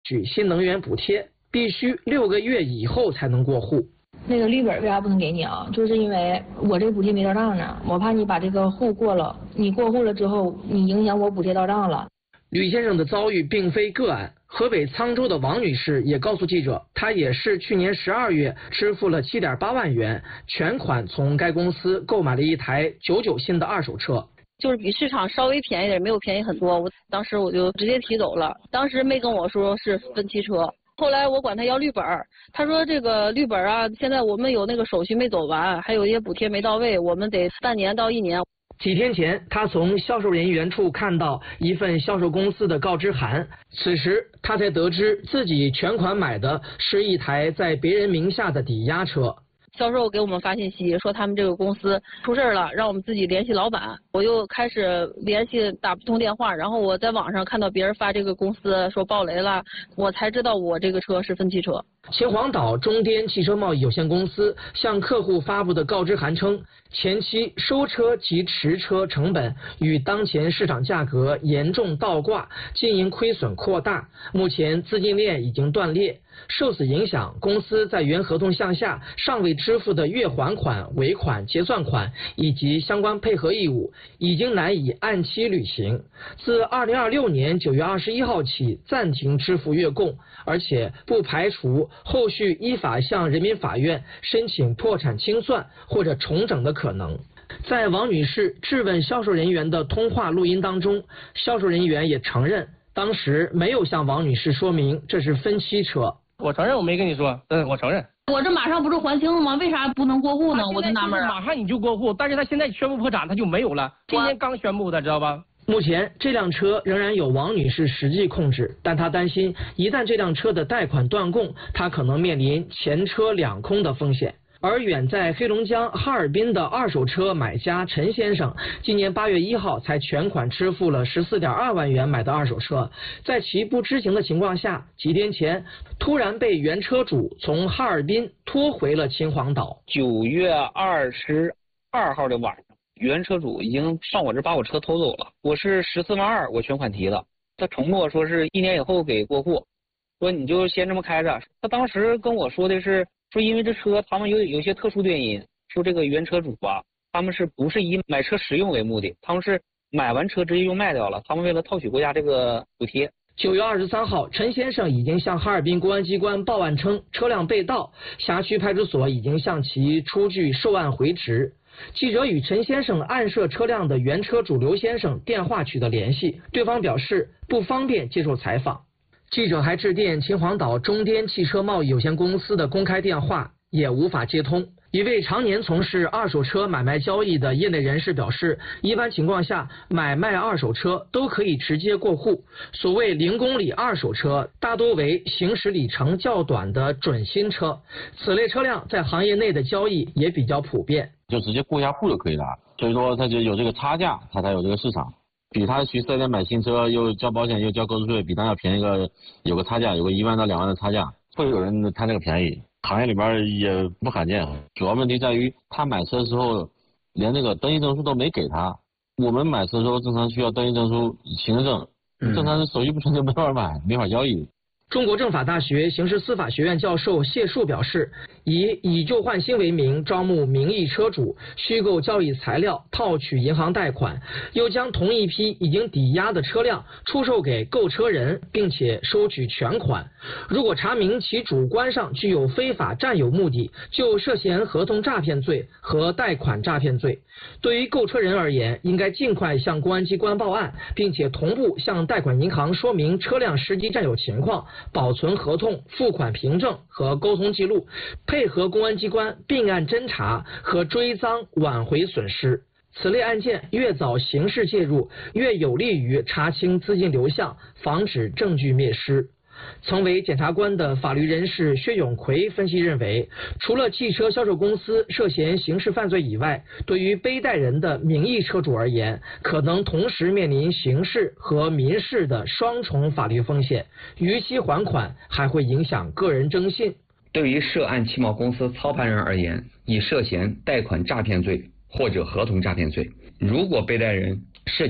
取新能源补贴，必须6个月以后才能过户。 那个绿本为啥不能给你啊？就是因为我这个补贴没到账呢，我怕你把这个户过了，你过户了之后，你影响我补贴到账了。 吕先生的遭遇并非个案，河北沧州的王女士也告诉记者，她也是去年12月支付了7.8万元，全款从该公司购买了一台99新的二手车。 就是比市场稍微便宜点，没有便宜很多。当时我就直接提走了，当时没跟我说是分期车。后来我管他要绿本，他说这个绿本啊，现在我们有那个手续没走完，还有一些补贴没到位，我们得半年到1年。 几天前，他从销售人员处看到一份销售公司的告知函，此时他才得知自己全款买的是一台在别人名下的抵押车。 销售给我们发信息说他们这个公司出事了，让我们自己联系老板。我又开始联系打不通电话，然后我在网上看到别人发这个公司说爆雷了，我才知道我这个车是分期车。 秦皇岛中颠汽车贸易有限公司向客户发布的告知函称，前期收车及持车成本与当前市场价格严重倒挂，经营亏损扩大，目前资金链已经断裂。受此影响，公司在原合同项下尚未支付的月还款、尾款、结算款以及相关配合义务已经难以按期履行。自2026年9月21号起暂停支付月供，而且不排除后续依法向人民法院申请破产清算或者重整的可能。在王女士质问销售人员的通话录音当中，销售人员也承认当时没有向王女士说明这是分期车。 我承认我没跟你说，我承认。 我这马上不是还清了吗？为啥不能过户呢？我就纳闷啊。 马上你就过户，但是他现在宣布破产，他就没有了。今天刚宣布的，知道吧？ 目前这辆车仍然有王女士实际控制，但她担心一旦这辆车的贷款断供，她可能面临前车两空的风险。而远在黑龙江哈尔滨的二手车买家陈先生，今年8月1号才全款支付了14.2万元买的二手车，在其不知情的情况下，几天前突然被原车主从哈尔滨拖回了秦皇岛。 9月22号的晚上，原车主已经上我这把我车偷走了，我是14万2，我全款提了，他承诺说是1年以后给过户，说你就先这么开着。他当时跟我说的是。说因为这车他们有些特殊原因，说这个原车主啊，他们是不是以买车实用为目的，他们是买完车直接就卖掉了，他们为了套取国家这个补贴。 9月23号，陈先生已经向哈尔滨公安机关报案称车辆被盗，辖区派出所已经向其出具受案回执。记者与陈先生暗涉车辆的原车主刘先生电话取得联系，对方表示不方便接受采访。记者还致电秦皇岛中颠汽车贸易有限公司的公开电话，也无法接通。一位常年从事二手车买卖交易的业内人士表示，一般情况下买卖二手车都可以直接过户，所谓0公里二手车大多为行驶里程较短的准新车，此类车辆在行业内的交易也比较普遍， 就直接过一下户就可以了。所以说它就有这个差价，它才有这个市场。比他去4S店买新车又交保险又交购置税，比他要便宜有个差价，有个1万到2万的差价，会有人贪这个便宜。行业里边也不罕见，主要问题在于他买车的时候连那个登记证书都没给他。我们买车的时候正常需要登记证书、行驶证，正常的手续不成就没法买，没法交易。 中国政法大学刑事司法学院教授谢树表示，以旧换新为名招募名义车主，虚构交易材料，套取银行贷款，又将同一批已经抵押的车辆出售给购车人，并且收取全款。如果查明其主观上具有非法占有目的，就涉嫌合同诈骗罪和贷款诈骗罪。对于购车人而言，应该尽快向公安机关报案，并且同步向贷款银行说明车辆实际占有情况，保存合同、付款凭证和沟通记录，配合公安机关并案侦查和追赃挽回损失。此类案件越早刑事介入，越有利于查清资金流向，防止证据灭失。曾为检察官的法律人士薛永奎分析认为，除了汽车销售公司涉嫌刑事犯罪以外，对于背贷人的名义车主而言，可能同时面临刑事和民事的双重法律风险，逾期还款还会影响个人征信。 对于涉案汽贸公司操盘人而言，已涉嫌贷款诈骗罪或者合同诈骗罪，如果背贷人